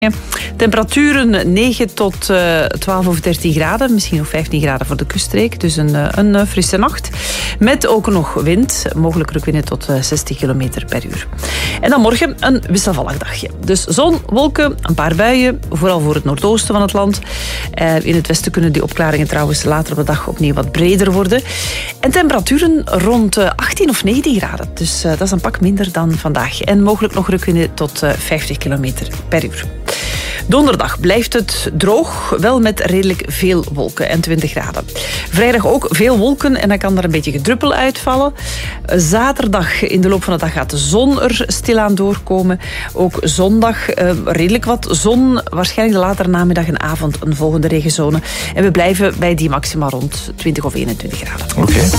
Temperaturen 9 tot 12 of 13 graden. Misschien nog 15 graden voor de kuststreek. Dus een frisse nacht. Met ook nog wind. Mogelijk rukwinden tot 60 km per uur. En dan morgen een wisselvallig dagje. Dus zon, wolken, een paar buien. Vooral voor het noordoosten van het land. In het westen kunnen die opklaringen trouwens later op de dag opnieuw wat breder worden. En temperaturen rond 18 of 19 graden. Dus dat is een pak minder dan vandaag. En mogelijk nog rukwinden tot 50 km per uur. Donderdag blijft het droog, wel met redelijk veel wolken en 20 graden. Vrijdag ook veel wolken en dan kan er een beetje gedruppel uitvallen. Zaterdag in de loop van de dag gaat de zon er stilaan doorkomen. Ook zondag redelijk wat zon. Waarschijnlijk de latere namiddag en avond een volgende regenzone. En we blijven bij die maxima rond 20 of 21 graden. Oké.